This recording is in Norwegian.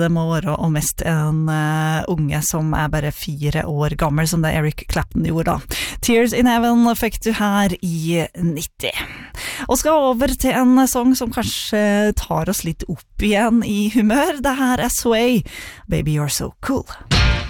Det må være og mest en unge som bare 4 år gammel, som det Eric Clapton gjorde da. Tears in Heaven fikk du her i 90. Og skal over til en sang som kanskje tar oss litt opp igjen i humør. Det her Sway, Baby You're So Cool.